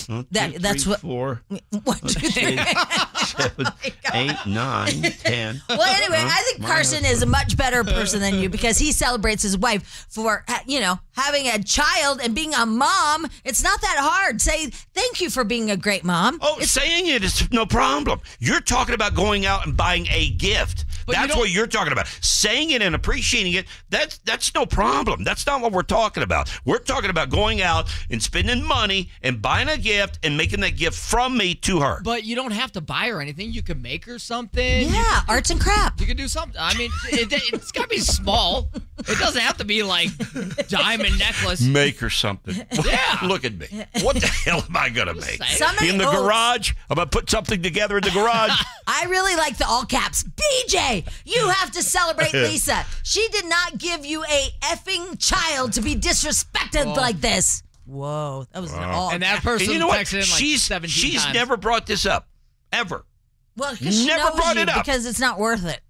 That's what. 4, 1, 2, 3. 7, 8, 9, 10. Well, anyway, I think Carson is a much better person than you because he celebrates his wife for, having a child and being a mom. It's not that hard. Say thank you for being a great mom. Oh, saying it is no problem. You're talking about going out and buying a gift. That's what you're talking about. Saying it and appreciating it, that's no problem. That's not what we're talking about. We're talking about going out and spending money and buying a gift and making that gift from me to her. But you don't have to buy her anything. You can make her something. Yeah, arts and crafts. You can do something. I mean, it's got to be small. It doesn't have to be like diamond necklace. Make her something. Yeah. Look at me. What the hell am I going to make? Somebody In the garage? I'm going to put something together in the garage. I really like the all caps. BJ, you have to celebrate Lisa. She did not give you a effing child to be disrespected like this. Whoa. That was an all And that person you know what? texted in like 17 She's times. never brought this up. Ever. Well, because she Never knows brought you it up. because it's not worth it.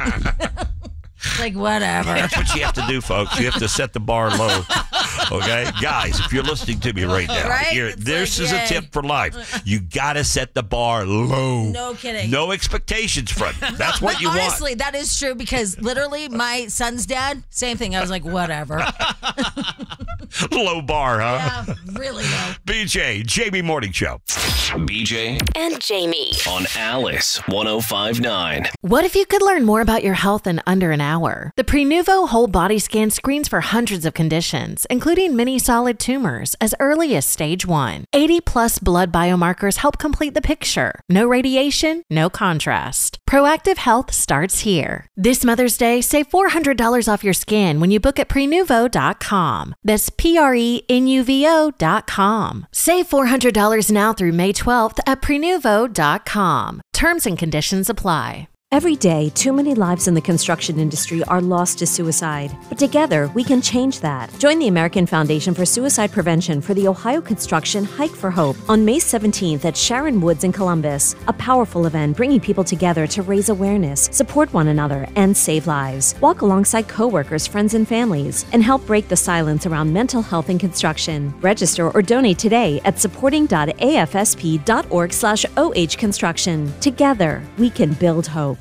Like, whatever. That's what you have to do, folks. You have to set the bar low. Okay? Guys, if you're listening to me right now, Right? this It's is a tip for life. You got to set the bar low. No kidding. No expectations from it. That's what you Honestly, that is true because literally my son's dad, same thing. I was like, whatever. want. Low bar, huh? Yeah, really low. BJ, Jamie Morning Show. BJ and Jamie. on Alice 105.9. What if you could learn more about your health in under an hour? The Prenuvo Whole Body Scan screens for hundreds of conditions, including many solid tumors, as early as stage 1. 80-plus blood biomarkers help complete the picture. No radiation, no contrast. Proactive health starts here. This Mother's Day, save $400 off your scan when you book at Prenuvo.com. That's Prenuvo.com. Save $400 now through May 12th at Prenuvo.com. Terms and conditions apply. Every day, too many lives in the construction industry are lost to suicide. But together, we can change that. Join the American Foundation for Suicide Prevention for the Ohio Construction Hike for Hope on May 17th at Sharon Woods in Columbus. A powerful event bringing people together to raise awareness, support one another, and save lives. Walk alongside coworkers, friends, and families, and help break the silence around mental health in construction. Register or donate today at supporting.afsp.org/ohconstruction. Together, we can build hope.